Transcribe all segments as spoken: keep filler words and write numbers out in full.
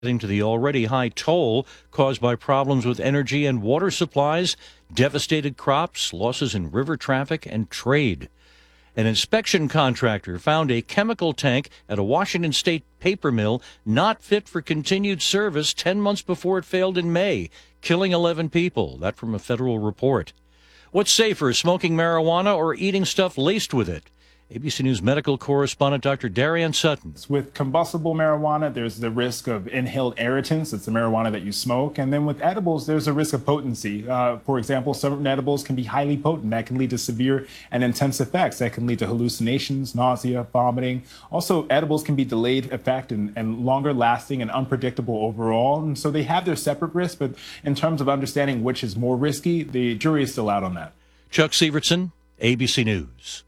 Adding to the already high toll caused by problems with energy and water supplies, devastated crops, losses in river traffic, and trade. An inspection contractor found a chemical tank at a Washington state paper mill not fit for continued service ten months before it failed in May, killing eleven people. That from a federal report. What's safer, smoking marijuana or eating stuff laced with it? A B C News medical correspondent Doctor Darian Sutton. With combustible marijuana, there's the risk of inhaled irritants. It's the marijuana that you smoke. And then with edibles, there's a risk of potency. Uh, for example, certain edibles can be highly potent. That can lead to severe and intense effects. That can lead to hallucinations, nausea, vomiting. Also, edibles can be delayed effect and, and longer lasting and unpredictable overall. And so they have their separate risks. But in terms of understanding which is more risky, the jury is still out on that. Chuck Severson, A B C News.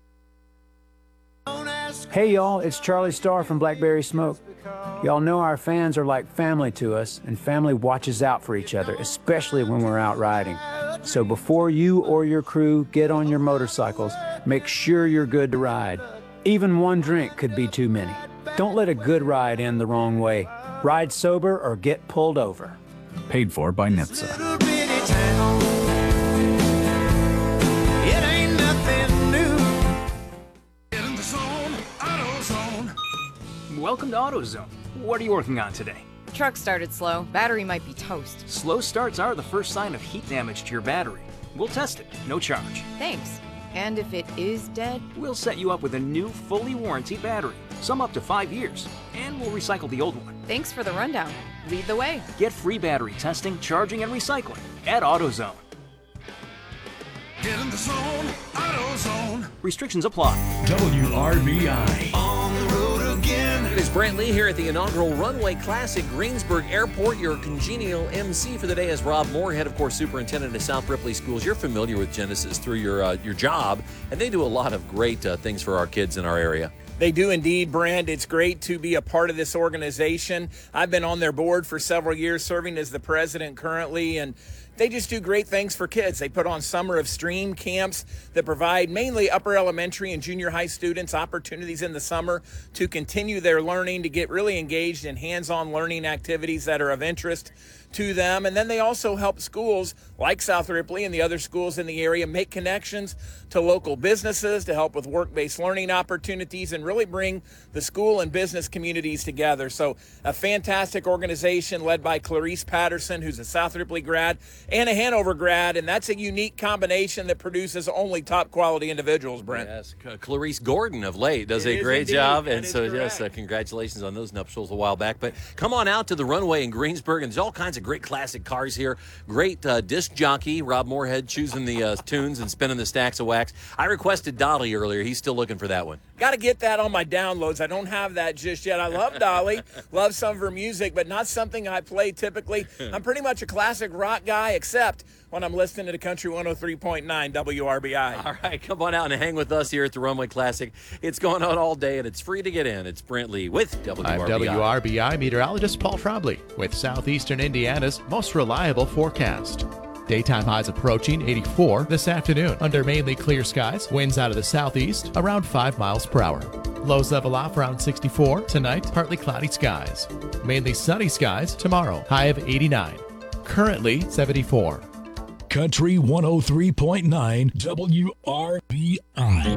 Hey y'all, it's Charlie Starr from Blackberry Smoke. Y'all know our fans are like family to us, and family watches out for each other, especially when we're out riding. So before you or your crew get on your motorcycles, make sure you're good to ride. Even one drink could be too many. Don't let a good ride end the wrong way. Ride sober or get pulled over. Paid for by N H T S A. Welcome to AutoZone. What are you working on today? Truck started slow. Battery might be toast. Slow starts are the first sign of heat damage to your battery. We'll test it, no charge. Thanks. And if it is dead? We'll set you up with a new, fully warranted battery, some up to five years, and we'll recycle the old one. Thanks for the rundown. Lead the way. Get free battery testing, charging, and recycling at AutoZone. Get in the zone, AutoZone. Restrictions apply. W R B I. On the road again. It is Brant Lee here at the inaugural Runway Classic, Greensburg Airport. Your congenial M C for the day is Rob Moorhead, of course, superintendent of South Ripley Schools. You're familiar with Genesis through your uh, your job, and they do a lot of great uh, things for our kids in our area. They do indeed, Brent. It's great to be a part of this organization. I've been on their board for several years, serving as the president currently, and they just do great things for kids. They put on Summer of Stream camps that provide mainly upper elementary and junior high students opportunities in the summer to continue their learning, to get really engaged in hands-on learning activities that are of interest to them. And then they also help schools like South Ripley and the other schools in the area make connections to local businesses to help with work-based learning opportunities and really bring the school and business communities together. So a fantastic organization led by Clarice Patterson, who's a South Ripley grad and a Hanover grad, and that's a unique combination that produces only top quality individuals, Brent. Yes, Clarice Gordon of late does it a great indeed. job, that and so yes, uh, congratulations on those nuptials a while back. But come on out to the runway in Greensburg, and there's all kinds of great classic cars here. Great uh, disc jockey, Rob Moorhead, choosing the uh, tunes and spinning the stacks of wax. I requested Dolly earlier. He's still looking for that one. Got to get that on my downloads. I don't have that just yet. I love Dolly, love some of her music, but not something I play typically. I'm pretty much a classic rock guy, except when I'm listening to the Country one oh three point nine W R B I. All right, come on out and hang with us here at the Runway Classic. It's going on all day, and it's free to get in. It's Brent Lee with W R B I. I'm W R B I meteorologist Paul Trombley with Southeastern Indiana's most reliable forecast. Daytime highs approaching eighty-four this afternoon under mainly clear skies. Winds out of the southeast around five miles per hour. Lows level off around sixty-four. Tonight, partly cloudy skies. Mainly sunny skies tomorrow. High of eighty-nine. Currently seventy-four. Country one oh three point nine W R B I.